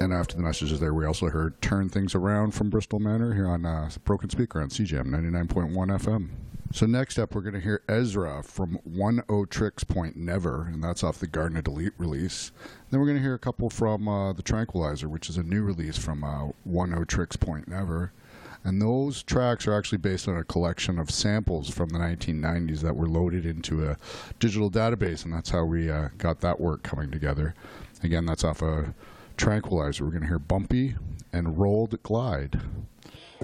And after the messages there, we also heard Turn Things Around from Bristol Manor here on Broken Speaker on CJM 99.1 FM. So next up, we're going to hear Ezra from 10 Tricks Point Never, and that's off the Garnet Elite release. Then we're going to hear a couple from The Tranquilizer, which is a new release from 10 Tricks Point Never. And those tracks are actually based on a collection of samples from the 1990s that were loaded into a digital database, and that's how we got that work coming together. Again, that's off a Tranquilizer. We're going to hear Bumpy and Rolled Glide.